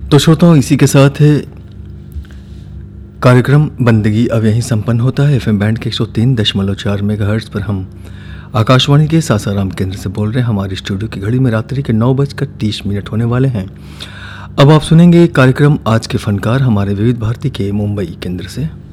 तो श्रोताओं, इसी के साथ कार्यक्रम बंदगी अब यहीं संपन्न होता है। एफएम बैंड के 103.4 मेगाहर्ट्ज पर हम आकाशवाणी के सासाराम केंद्र से बोल रहे हैं। हमारी स्टूडियो की घड़ी में रात्रि के 9:30 होने वाले हैं। अब आप सुनेंगे कार्यक्रम आज के फनकार हमारे विविध भारती के मुंबई केंद्र से।